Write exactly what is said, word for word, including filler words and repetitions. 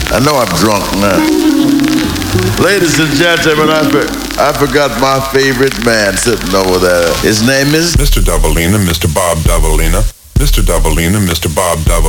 I know I'm drunk now. Ladies and gentlemen, I, for, I forgot my favorite man sitting over there. His name is Mister Davalina, Mister Bob Davalina. Mister Davalina, Mister Bob Davalina.